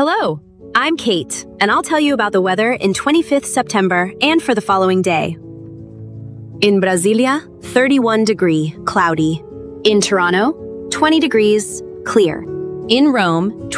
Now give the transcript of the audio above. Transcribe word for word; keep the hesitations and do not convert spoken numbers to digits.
Hello, I'm Kate, and I'll tell you about the weather in twenty-fifth September and for the following day. In Brasilia, thirty-one degree, cloudy. In Toronto, twenty degrees, clear. In Rome,